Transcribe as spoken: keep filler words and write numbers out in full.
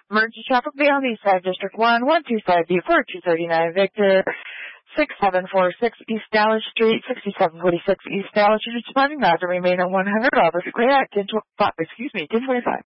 Emergency traffic be on the east side, District one, one two five B, four two three nine, Victor, six seven four six East Dallas Street, sixty-seven forty-six East Dallas Street, responding now to remain on one hundred, Officer Clear at ten twenty-five, excuse me, ten twenty-five.